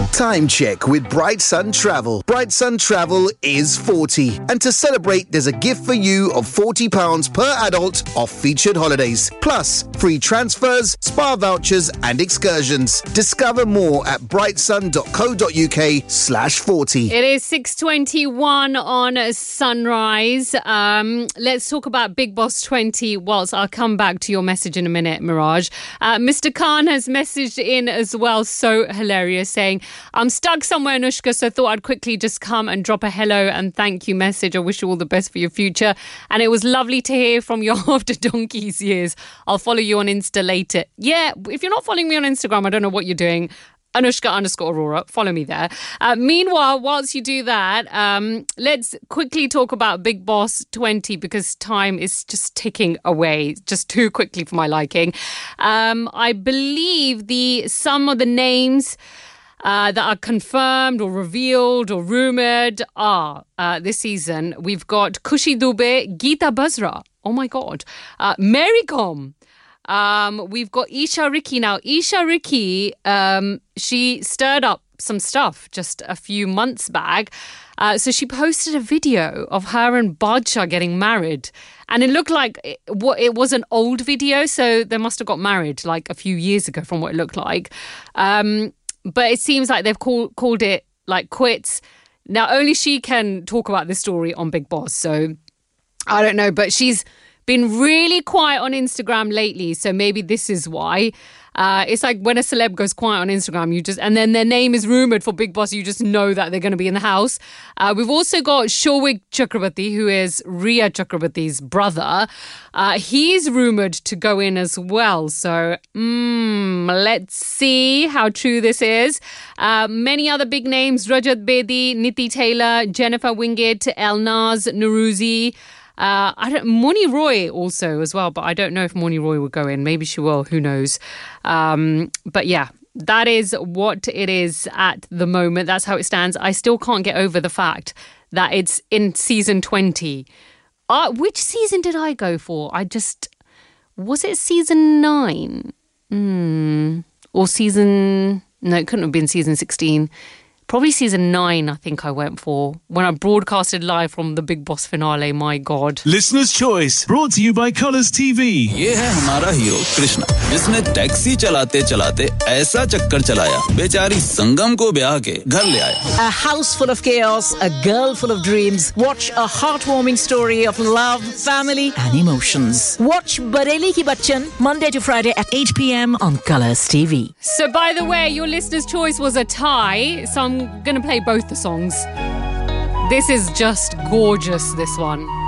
Time check with Bright Sun Travel. Bright Sun Travel is 40. And to celebrate, there's a gift for you of £40 per adult off featured holidays. Plus, free transfers, spa vouchers and excursions. Discover more at brightsun.co.uk/40. It is 6:21 on Sunrise. Let's talk about Bigg Boss 20 whilst I'll come back to your message in a minute, Miraj. Mr. Khan has messaged in as well, so hilarious, saying, I'm stuck somewhere, Anushka, so thought I'd quickly just come and drop a hello and thank you message. I wish you all the best for your future. And it was lovely to hear from you after donkey's years. I'll follow you on Insta later. Yeah, if you're not following me on Instagram, I don't know what you're doing. Anushka_Aurora. Follow me there. Meanwhile, whilst you do that, let's quickly talk about Bigg Boss 20 because time is just ticking away, just too quickly for my liking. I believe some of the names that are confirmed or revealed or rumoured are this season. We've got Khushi Dubey, Geeta Basra. Oh my God. Mary Kom. We've got Isha Ricky now. Isha Ricky, she stirred up some stuff just a few months back. So she posted a video of her and Badshah getting married. And it looked like it was an old video, so they must have got married like a few years ago from what it looked like. But it seems like they've called it like quits. Now, only she can talk about this story on Bigg Boss. So I don't know, but she's been really quiet on Instagram lately. So maybe this is why. It's like when a celeb goes quiet on Instagram, and then their name is rumoured for Bigg Boss, you just know that they're going to be in the house. We've also got Showik Chakrabarti, who is Rhea Chakrabarti's brother. He's rumoured to go in as well. So let's see how true this is. Many other big names, Rajat Bedi, Niti Taylor, Jennifer Winget, Elnaz Nuruzi. Moni Roy also as well, but I don't know if Moni Roy will go in. Maybe she will. Who knows? But yeah, that is what it is at the moment. That's how it stands. I still can't get over the fact that it's in season 20. Which season did I go for? Was it season 9? Or season... No, it couldn't have been season 16. Probably season 9, I think I went for, when I broadcasted live from the Bigg Boss finale. My God. Listener's Choice, brought to you by Colours TV. ये है हमारा hero Krishna, जिसने taxi चलाते चलाते ऐसा चक्कर चलाया, बेचारी संगम को ब्याह के घर ले आया. A house full of chaos, a girl full of dreams. Watch a heartwarming story of love, family and emotions. Watch Bareli Ki Bachchan, Monday to Friday at 8 p.m. on Colours TV. So by the way, your listener's choice was a tie, so I'm going to play both the songs. This is just gorgeous, this one.